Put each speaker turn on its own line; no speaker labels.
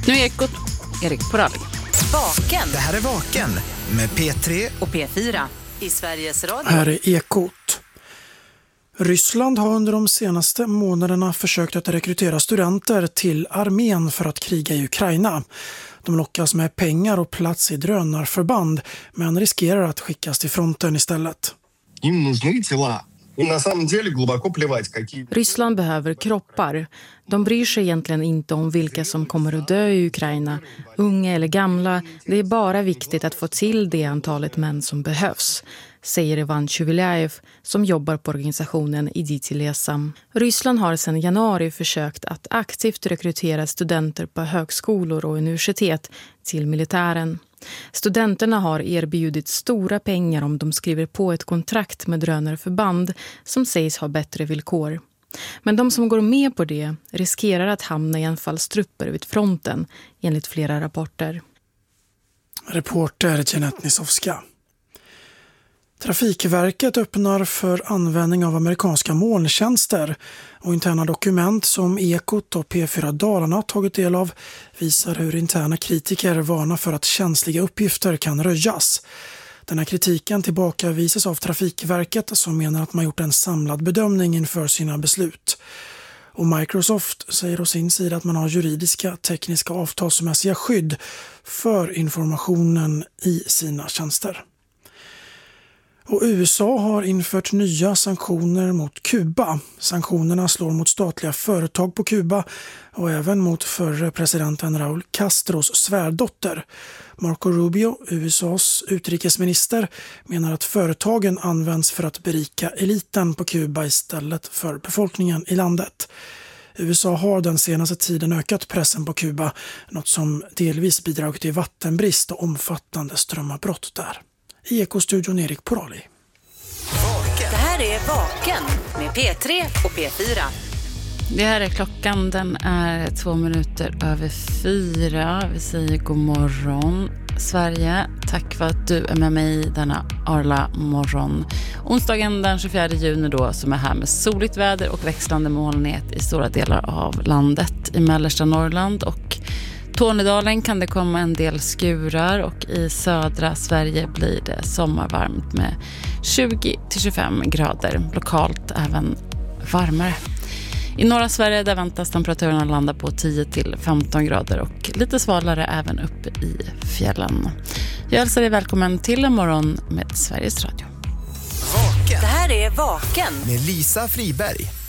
Nu är Ekot, Erik Porali.
Vaken.
Det här är Vaken med P3
och P4 i Sveriges Radio.
Här är Ekot. Ryssland har under de senaste månaderna försökt att rekrytera studenter till armén för att kriga i Ukraina. De lockas med pengar och plats i drönarförband, men riskerar att skickas till fronten istället.
Ryssland behöver kroppar. De bryr sig egentligen inte om vilka som kommer att dö i Ukraina, unga eller gamla. Det är bara viktigt att få till det antalet män som behövs, säger Ivan Chuviljaev som jobbar på organisationen Iditi Lesam. Ryssland har sedan januari försökt att aktivt rekrytera studenter på högskolor och universitet till militären. Studenterna har erbjudit stora pengar om de skriver på ett kontrakt med drönarförband som sägs ha bättre villkor. Men de som går med på det riskerar att hamna i anfallstrupper vid fronten, enligt flera rapporter.
Reporter Jeanette Nisovska. Trafikverket öppnar för användning av amerikanska molntjänster och interna dokument som Ekot och P4 Dalarna tagit del av visar hur interna kritiker varnar för att känsliga uppgifter kan röjas. Den här kritiken tillbakavisas av Trafikverket som menar att man gjort en samlad bedömning inför sina beslut. Och Microsoft säger å sin sida att man har juridiska, tekniska och avtalsmässiga skydd för informationen i sina tjänster. Och USA har infört nya sanktioner mot Kuba. Sanktionerna slår mot statliga företag på Kuba och även mot förre presidenten Raúl Castros svärdotter. Marco Rubio, USAs utrikesminister, menar att företagen används för att berika eliten på Kuba istället för befolkningen i landet. USA har den senaste tiden ökat pressen på Kuba, något som delvis bidragit till vattenbrist och omfattande strömavbrott där. I Ekostudion Erik Porali.
Det här är Vaken med P3 och P4.
Det här är klockan, den är 4:02. Vi säger god morgon Sverige. Tack för att du är med mig denna arla morgon. Onsdagen den 24 juni då, som är här med soligt väder och växlande molnighet i stora delar av landet. I mellersta Norrland och Tornedalen kan det komma en del skurar och i södra Sverige blir det sommarvarmt med 20-25 grader. Lokalt även varmare. I norra Sverige där väntas temperaturerna landa på 10-15 grader och lite svalare även uppe i fjällen. Jag hälsar dig välkommen till en morgon med Sveriges Radio.
Det här är Vaken
med Lisa Friberg.